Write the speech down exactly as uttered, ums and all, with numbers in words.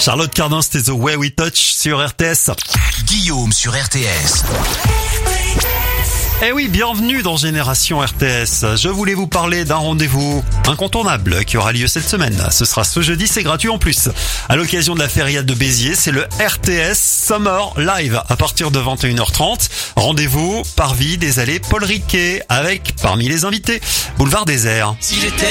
Charlotte Cardin, c'était The Way We Touch sur R T S. Guillaume sur R T S. Eh oui, bienvenue dans Génération R T S. Je voulais vous parler d'un rendez-vous incontournable qui aura lieu cette semaine. Ce sera ce jeudi, c'est gratuit en plus. À l'occasion de la Feria de Béziers, c'est le R T S Summer Live à partir de vingt et une heures trente. Rendez-vous Parvis des Allées Paul Riquet avec, parmi les invités, Boulevard Désert. Si j'étais